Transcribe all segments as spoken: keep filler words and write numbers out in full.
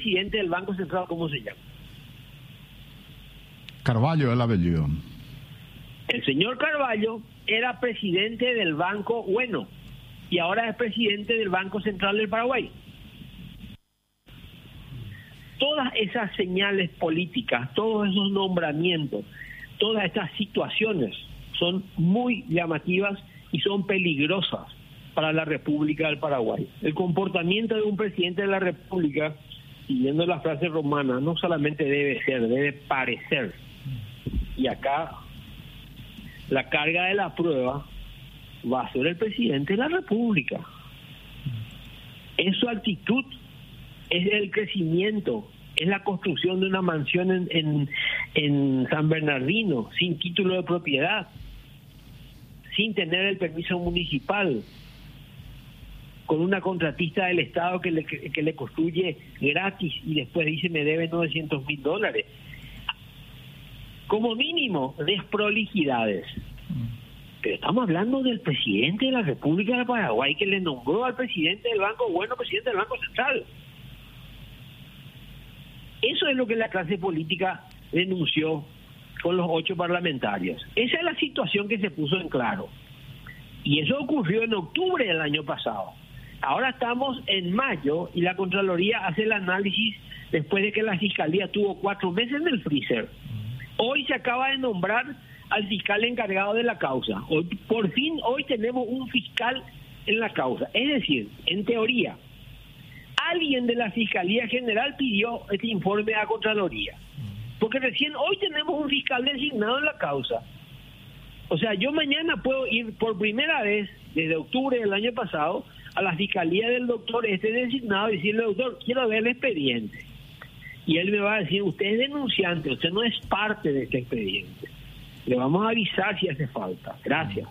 presidente del Banco Central, ¿cómo se llama? Carvalho, el apellido. El señor Carvalho era presidente del Banco Bueno y ahora es presidente del Banco Central del Paraguay. Todas esas señales políticas, todos esos nombramientos, todas estas situaciones son muy llamativas y son peligrosas para la República del Paraguay. El comportamiento de un presidente de la República, siguiendo la frase romana, no solamente debe ser, debe parecer. Y acá la carga de la prueba va a ser el presidente de la República. Es su actitud, es el crecimiento, es la construcción de una mansión en, en, en San Bernardino, sin título de propiedad, sin tener el permiso municipal, con una contratista del Estado que le, que le construye gratis y después dice me debe novecientos mil dólares. Como mínimo, desprolijidades. Pero estamos hablando del presidente de la República del Paraguay que le nombró al presidente del Banco Bueno presidente del Banco Central. Eso es lo que la clase política denunció con los ocho parlamentarios. Esa es la situación que se puso en claro. Y eso ocurrió en octubre del año pasado. Ahora estamos en mayo y la Contraloría hace el análisis después de que la Fiscalía tuvo cuatro meses en el freezer. Hoy se acaba de nombrar al fiscal encargado de la causa. Hoy, por fin, hoy tenemos un fiscal en la causa. Es decir, en teoría, alguien de la Fiscalía General pidió este informe a Contraloría. Porque recién hoy tenemos un fiscal designado en la causa. O sea, yo mañana puedo ir por primera vez, desde octubre del año pasado, a la Fiscalía del doctor este designado y decirle, doctor, quiero ver el expediente. Y él me va a decir, usted es denunciante, usted no es parte de este expediente. Le vamos a avisar si hace falta. Gracias.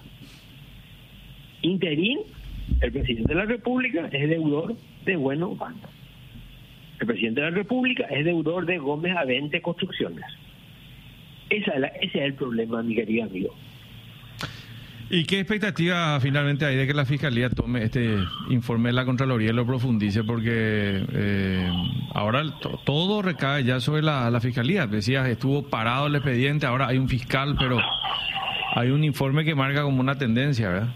Interín, el presidente de la República es deudor de Bueno Banco. El presidente de la República es deudor de Gómez Avente Construcciones. Esa es la, ese es el problema, mi querido amigo. ¿Y qué expectativa finalmente hay de que la Fiscalía tome este informe de la Contraloría y lo profundice? Porque eh, ahora to, todo recae ya sobre la, la Fiscalía. Decías, estuvo parado el expediente, ahora hay un fiscal, pero hay un informe que marca como una tendencia, ¿verdad?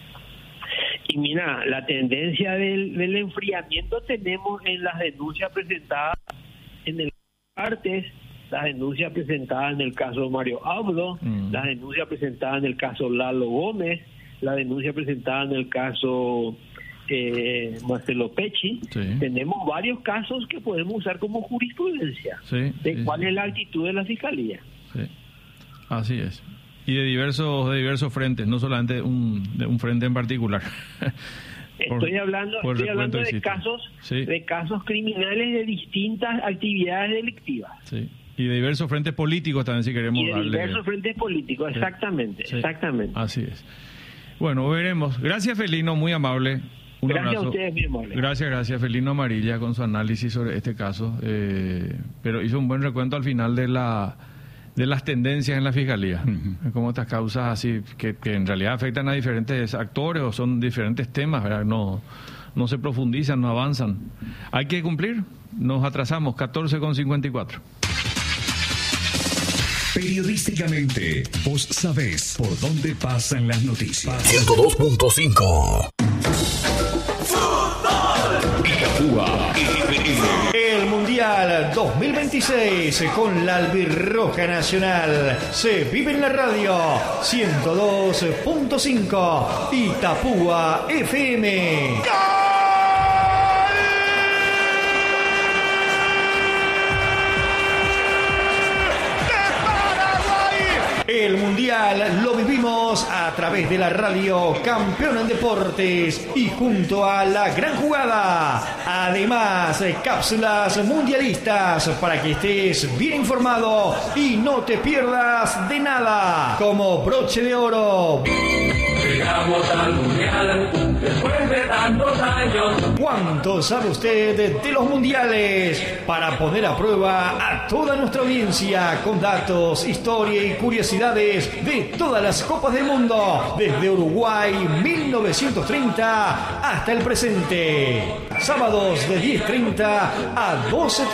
Y mira, la tendencia del, del enfriamiento tenemos en las denuncias presentadas en el partes, las denuncias presentadas en el caso Mario Abdo, mm. las denuncias presentadas en el caso Lalo Gómez, la denuncia presentada en el caso eh, Marcelo Pecci. Sí. Tenemos varios casos que podemos usar como jurisprudencia sí, de sí, cuál sí. es la actitud de la Fiscalía. Sí. Así es. Y de diversos de diversos frentes, no solamente un, de un frente en particular. Estoy por, hablando, por estoy hablando de casos, sí. de casos criminales de distintas actividades delictivas. Sí. Y de diversos frentes políticos también, si queremos y de darle. diversos frentes políticos, exactamente, sí. exactamente. Así es. Bueno, veremos. Gracias, Felino, muy amable. Un gracias abrazo. a ustedes, mi amable. Gracias, gracias, Felino Amarilla, con su análisis sobre este caso. Eh, pero hizo un buen recuento al final de la de las tendencias en la Fiscalía. Uh-huh. Como estas causas así, que, que en realidad afectan a diferentes actores o son diferentes temas, ¿verdad? No, no se profundizan, no avanzan. Hay que cumplir. Nos atrasamos, catorce con cincuenta y cuatro. Periodísticamente, vos sabés por dónde pasan las noticias. ciento dos punto cinco. El Mundial dos mil veintiséis con la Albirroja Nacional se vive en la radio ciento dos punto cinco Itapúa F M. El Mundial lo vivimos a través de la radio Campeón en Deportes y junto a La Gran Jugada. Además, cápsulas mundialistas para que estés bien informado y no te pierdas de nada. Como broche de oro. Llegamos al Mundial después de tantos años. ¿Cuánto sabe usted de los mundiales? Para poner a prueba a toda nuestra audiencia con datos, historia y curiosidades de todas las copas del mundo, desde Uruguay mil novecientos treinta hasta el presente. Sábados de diez treinta a doce.